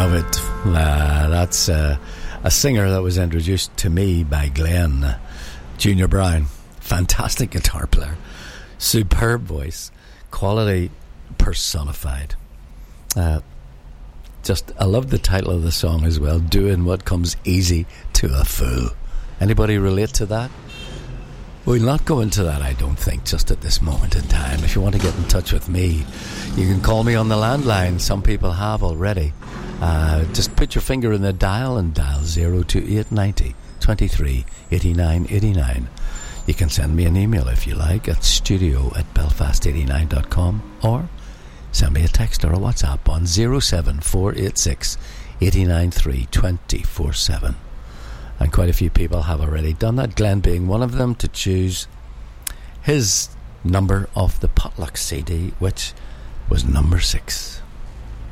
love it. That's a singer that was introduced to me by Glenn Junior Brown. Fantastic guitar player, superb voice, quality personified. I love the title of the song as well, Doing What Comes Easy to a Fool. Anybody relate to that? We'll not go into that, I don't think, just at this moment in time. If you want to get in touch with me, you can call me on the landline. Some people have already. Just put your finger in the dial and dial 02890 23 89 89. You can send me an email if you like at studio@belfast89.com, or send me a text or a WhatsApp on 07486 893 247. And quite a few people have already done that, Glenn being one of them, to choose his number off the Potluck CD, which was number 6.